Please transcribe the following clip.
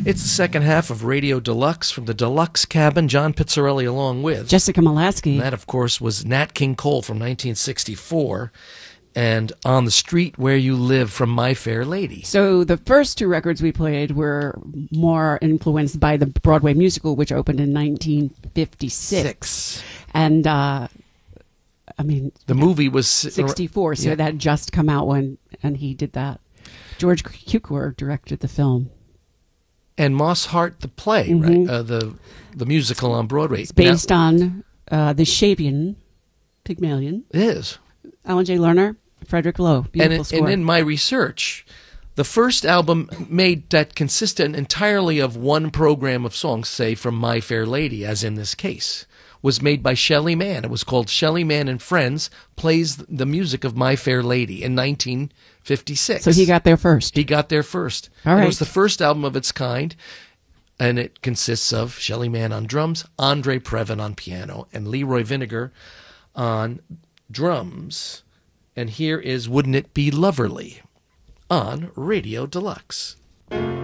It's the second half of Radio Deluxe from the Deluxe Cabin. John Pizzarelli along with Jessica Molaski. And that, of course, was Nat King Cole from 1964 and On the Street Where You Live from My Fair Lady. So the first two records we played were more influenced by the Broadway musical, which opened in 1956. And, the movie was 64, so that had just come out when he did that. George Cukor directed the film. And Moss Hart, the play, right? The musical on Broadway. It's based on The Shavian Pygmalion. It is. Alan J. Lerner, Frederick Lowe. Beautiful score. And in my research, the first album made that consisted entirely of one program of songs, say from My Fair Lady, as in this case, was made by Shelley Mann. It was called Shelley Mann and Friends Plays the Music of My Fair Lady in 1956. So he got there first. He got there first. All right. It was the first album of its kind, and it consists of Shelley Mann on drums, Andre Previn on piano, and Leroy Vinegar on drums. And here is Wouldn't It Be Loverly on Radio Deluxe.